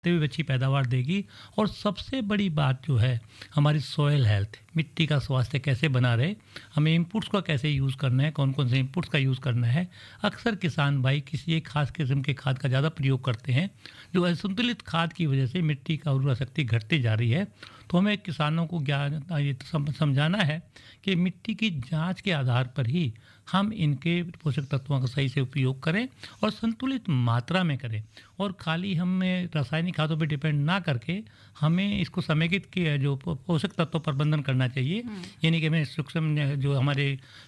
भी अच्छी पैदावार देगी। और सबसे बड़ी बात जो है हमारी सॉइल हेल्थ, मिट्टी का स्वास्थ्य कैसे बना रहे, हमें इनपुट्स का कैसे यूज़ करना है, कौन कौन से इनपुट्स का यूज़ करना है। अक्सर किसान भाई किसी एक खास किस्म के खाद का ज़्यादा प्रयोग करते हैं, जो असंतुलित खाद की वजह से मिट्टी का उर्वरा शक्ति घटती जा रही है। तो हमें किसानों को ज्ञान ये समझाना है कि मिट्टी की जांच के आधार पर ही हम इनके पोषक तत्वों का सही से उपयोग करें और संतुलित मात्रा में करें। और खाली हमें रासायनिक खादों पर डिपेंड ना करके हमें इसको समेकित किया जो पोषक तत्व प्रबंधन करना चाहिए। यानी कि हमें सूक्ष्म जो हमारे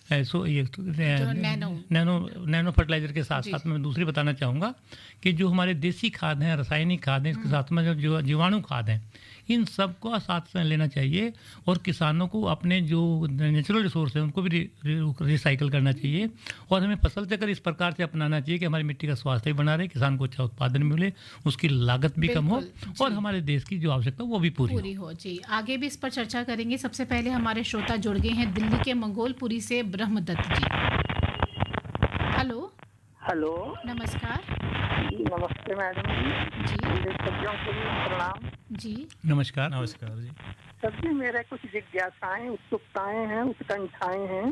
नैनो फर्टिलाइजर के साथ साथ मैं दूसरी बताना चाहूँगा कि जो हमारे देसी खाद हैं, रासायनिक खाद हैं, इसके साथ में जो जीवाणु खाद हैं, इन सब को साथ में लेना चाहिए। और किसानों को अपने जो नेचुरल रिसोर्स है उनको भी रिसाइकल करना चाहिए। और हमें फसल चक्र इस प्रकार से अपनाना चाहिए कि हमारी मिट्टी का स्वास्थ्य भी बना रहे, किसान को अच्छा उत्पादन मिले, उसकी लागत भी कम हो और हमारे देश की जो आवश्यकता वो भी पूरी हो। जी, आगे भी इस पर चर्चा करेंगे। सबसे पहले हमारे श्रोता जुड़ गए हैं दिल्ली के मंगोलपुरी से ब्रह्मदत्त जी। हेलो, नमस्कार जी। नमस्ते मैडम जी। सब्जियों के लिए प्रणाम जी। नमस्कार जी। सर जी, मेरे कुछ जिज्ञासाएं, उत्सुकताएं हैं, उत्कंठाएं हैं।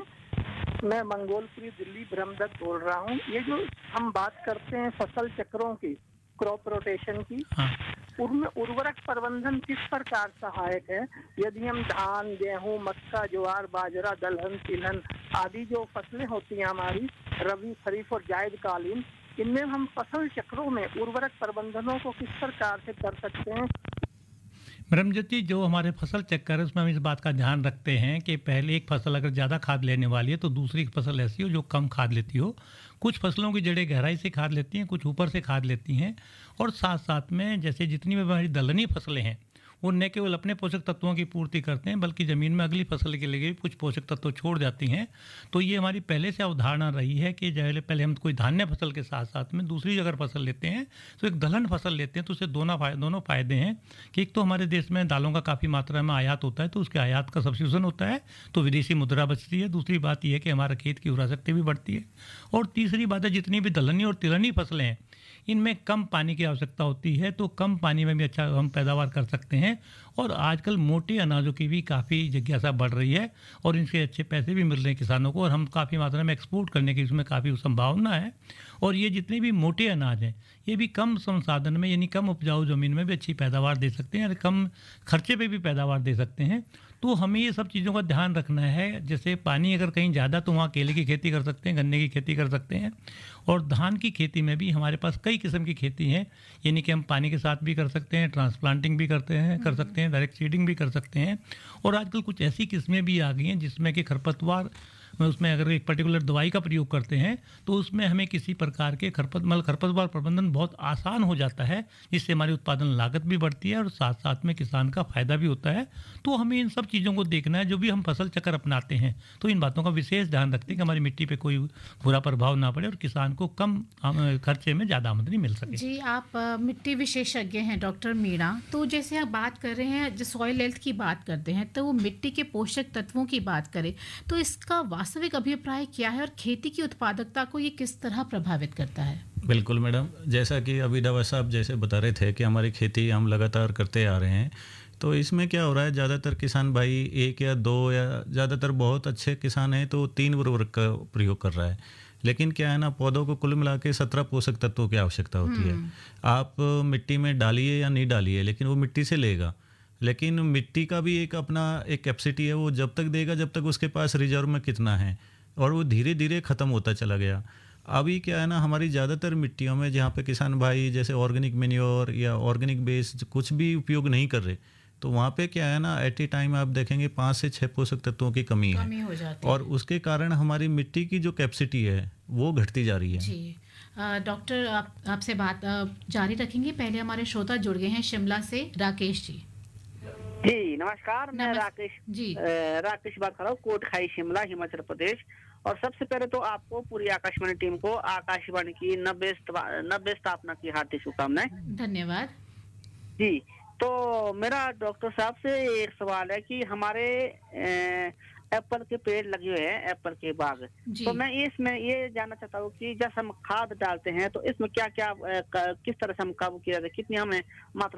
मैं मंगोलपुरी दिल्ली ब्रह्मदत्त बोल रहा हूँ। ये जो हम बात करते हैं फसल चक्रों की, क्रॉप रोटेशन की, उनमें उर्वरक प्रबंधन किस प्रकार सहायक है? यदि हम धान, गेहूं, मक्का, ज्वार, बाजरा, दलहन, तिलहन आदि जो फसलें होती हैं हमारी रबी, खरीफ और जायद कालीन, इनमें हम फसल चक्रों में उर्वरक प्रबंधनों को किस प्रकार से कर सकते हैं? ब्रह्मदत्त जी, जो हमारे फसल चक्कर है उसमें हम इस बात का ध्यान रखते हैं कि पहले एक फसल अगर ज़्यादा खाद लेने वाली है तो दूसरी फसल ऐसी हो जो कम खाद लेती हो। कुछ फसलों की जड़ें गहराई से खाद लेती हैं, कुछ ऊपर से खाद लेती हैं। और साथ साथ में जैसे जितनी भी हमारी दलहनी फसलें हैं वो न केवल अपने पोषक तत्वों की पूर्ति करते हैं बल्कि ज़मीन में अगली फसल के लिए भी कुछ पोषक तत्व छोड़ जाती हैं। तो ये हमारी पहले से अवधारणा रही है कि पहले हम कोई धान्य फसल के साथ साथ में दूसरी अगर फसल लेते हैं तो एक दलहन फसल लेते हैं तो उससे दोनों फ़ायदे हैं कि एक तो हमारे देश में दालों का काफ़ी मात्रा में आयात होता है तो उसके आयात का सब्स्टिट्यूशन होता है तो विदेशी मुद्रा बचती है। दूसरी बात यह है कि हमारा खेत की उर्वरा शक्ति भी बढ़ती है। और तीसरी बात है, जितनी भी दलहनी और तिलहनी फसलें हैं इनमें कम पानी की आवश्यकता होती है तो कम पानी में भी अच्छा हम पैदावार कर सकते हैं। और आजकल मोटे अनाजों की भी काफ़ी जिज्ञासा बढ़ रही है और इनसे अच्छे पैसे भी मिल रहे हैं किसानों को और हम काफ़ी मात्रा में एक्सपोर्ट करने की इसमें काफ़ी संभावना है। और ये जितने भी मोटे अनाज हैं ये भी कम संसाधन में यानी कम उपजाऊ ज़मीन में भी अच्छी पैदावार दे सकते हैं और कम खर्चे पे भी पैदावार दे सकते हैं। तो हमें ये सब चीज़ों का ध्यान रखना है। जैसे पानी अगर कहीं ज़्यादा तो वहाँ केले की खेती कर सकते हैं, गन्ने की खेती कर सकते हैं। और धान की खेती में भी हमारे पास कई किस्म की खेती है, यानी कि हम पानी के साथ भी कर सकते हैं, ट्रांसप्लांटिंग भी कर सकते हैं, डायरेक्ट सीडिंग भी कर सकते हैं। और आजकल कुछ ऐसी किस्में भी आ गई हैं जिसमें कि खरपतवार उसमें अगर एक पर्टिकुलर दवाई का प्रयोग करते हैं तो उसमें हमें किसी प्रकार के खरपतवार प्रबंधन बहुत आसान हो जाता है, जिससे हमारी उत्पादन लागत भी बढ़ती है और साथ साथ में किसान का फायदा भी होता है। तो हमें इन सब चीज़ों को देखना है। जो भी हम फसल चक्र अपनाते हैं तो इन बातों का विशेष ध्यान रखते हैं कि हमारी मिट्टी पे कोई बुरा प्रभाव ना पड़े और किसान को कम खर्चे में ज़्यादा आमदनी मिल सके। जी, आप मिट्टी विशेषज्ञ हैं डॉक्टर मीणा। तो जैसे आप बात कर रहे हैं, जो सॉइल हेल्थ की बात करते हैं तो वो मिट्टी के पोषक तत्वों की बात करें तो इसका वास्तविक अभिप्राय क्या है और खेती की उत्पादकता को ये किस तरह प्रभावित करता है? बिल्कुल मैडम, जैसा कि अभी दवा साहब जैसे बता रहे थे कि हमारी खेती हम लगातार करते आ रहे हैं तो इसमें क्या हो रहा है, ज़्यादातर किसान भाई एक या दो या ज़्यादातर बहुत अच्छे किसान हैं तो 3 उर्वरक का प्रयोग कर रहा है। लेकिन क्या है ना, पौधों को कुल मिला के 17 पोषक तत्वों की आवश्यकता होती है। आप मिट्टी में डालिए या नहीं डालिए लेकिन वो मिट्टी से लेगा। लेकिन मिट्टी का भी एक अपना एक कैपेसिटी है, वो जब तक देगा जब तक उसके पास रिजर्व में कितना है और वो धीरे धीरे ख़त्म होता चला गया। अभी क्या है ना, हमारी ज़्यादातर मिट्टियों में जहाँ पे किसान भाई जैसे ऑर्गेनिक मैन्योर या ऑर्गेनिक बेस्ड कुछ भी उपयोग नहीं कर रहे तो वहाँ पे क्या है ना, एट ए टाइम आप देखेंगे 5 से 6 पोषक तत्वों की कमी है हो जाती और उसके कारण हमारी मिट्टी की जो कैपेसिटी है वो घटती जा रही है। जी, डॉक्टर आपसे बात जारी रखेंगे। पहले हमारे श्रोता जुड़ गए हैं शिमला से, राकेश जी। जी नमस्कार, मैं राकेश बात कर रहा हूँ, कोटखाई शिमला, हिमाचल प्रदेश। और सबसे पहले तो आपको पूरी आकाशवाणी टीम को आकाशवाणी की 90 स्थापना की हार्दिक शुभकामनाएं। धन्यवाद जी। तो मेरा डॉक्टर साहब से एक सवाल है कि हमारे एप्पल के पेड़ लगे हुए हैं, एप्पल के बाग, तो मैं इसमें ये जानना चाहता हूँ कि जब हम खाद डालते हैं तो इसमें क्या क्या किस तरह से हम काबू किया जाए, कितनी हमें मात्रा